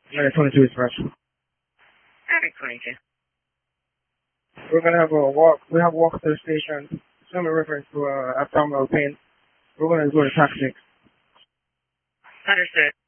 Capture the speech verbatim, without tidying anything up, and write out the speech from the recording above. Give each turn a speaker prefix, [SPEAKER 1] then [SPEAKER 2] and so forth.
[SPEAKER 1] Yeah, twenty-two is fresh.
[SPEAKER 2] Alright, twenty-two.
[SPEAKER 1] We're gonna have a walk. We have a walk to the station. Some reference to uh, abdominal pain. We're gonna go to toxic.
[SPEAKER 2] Understood.